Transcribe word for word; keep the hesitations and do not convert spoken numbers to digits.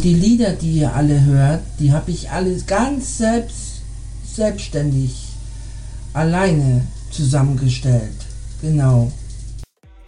die Lieder, die ihr alle hört, die habe ich alle ganz selbst, selbstständig, alleine zusammengestellt. Genau.